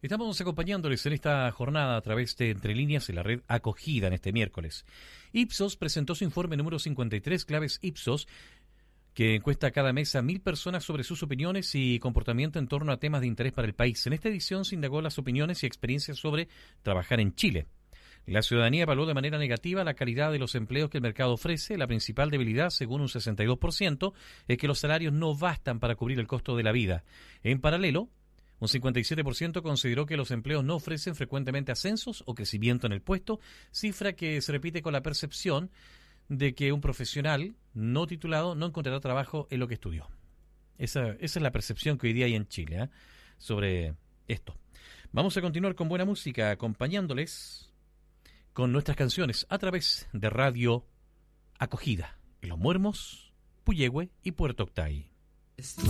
Estamos acompañándoles en esta jornada a través de Entre Líneas en la red Acogida en este miércoles. Ipsos presentó su informe número 53, Claves Ipsos, que encuesta cada mes a 1.000 personas sobre sus opiniones y comportamiento en torno a temas de interés para el país. En esta edición se indagó las opiniones y experiencias sobre trabajar en Chile. La ciudadanía evaluó de manera negativa la calidad de los empleos que el mercado ofrece. La principal debilidad, según un 62%, es que los salarios no bastan para cubrir el costo de la vida. En paralelo, un 57% consideró que los empleos no ofrecen frecuentemente ascensos o crecimiento en el puesto, cifra que se repite con la percepción de que un profesional no titulado no encontrará trabajo en lo que estudió. Esa es la percepción que hoy día hay en Chile, sobre esto. Vamos a continuar con buena música, acompañándoles con nuestras canciones a través de Radio Acogida en Los Muermos, Puyehue y Puerto Octay.